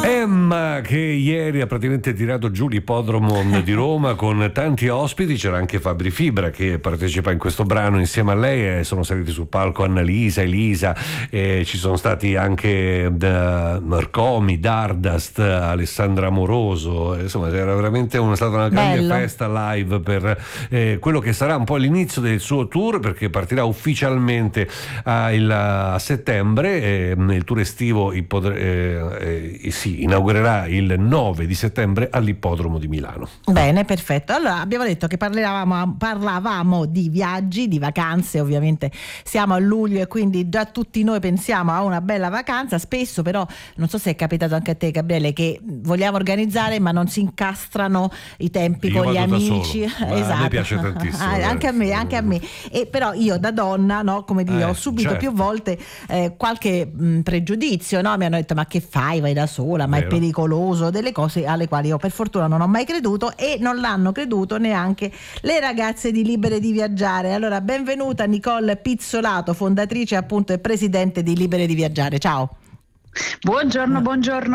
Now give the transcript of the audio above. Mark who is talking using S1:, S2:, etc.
S1: Emma, che ieri ha praticamente tirato giù l'ippodromo di Roma con tanti ospiti. C'era anche Fabri Fibra che partecipa in questo brano insieme a lei, e sono saliti sul palco Annalisa, Elisa, ci sono stati anche Marcomi, Dardust, Alessandra Amoroso, insomma era veramente stata una grande festa live per quello che sarà un po' l'inizio del suo tour, perché partirà ufficialmente a settembre. Il tour estivo si inaugurerà il 9 di settembre all'ippodromo di Milano.
S2: Bene, perfetto. Allora abbiamo detto che parlavamo di viaggi, di vacanze. Ovviamente siamo a luglio e quindi già tutti noi pensiamo a una bella vacanza. Spesso però, non so se è capitato anche a te, Gabriele, che vogliamo organizzare ma non si incastrano i tempi con gli amici.
S1: Esatto.
S2: A
S1: me piace tantissimo.
S2: Anche a me. E però io da donna, no, come dire, ho subito più volte qualche pregiudizio, no? Mi hanno detto: ma che fai, vai da sola, ma è pericoloso, delle cose alle quali io per fortuna non ho mai creduto, e non l'hanno creduto neanche le ragazze di Libere di Viaggiare. Allora, benvenuta Nicole Pizzolato, fondatrice appunto e presidente di Libere di Viaggiare. Ciao.
S3: Buongiorno.